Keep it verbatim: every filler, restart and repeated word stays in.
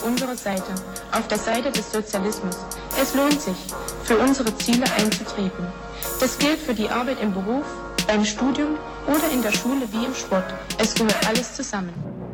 Unsere Seite, auf der Seite des Sozialismus. Es lohnt sich, für unsere Ziele einzutreten. Das gilt für die Arbeit im Beruf, beim Studium oder in der Schule wie im Sport. Es gehört alles zusammen.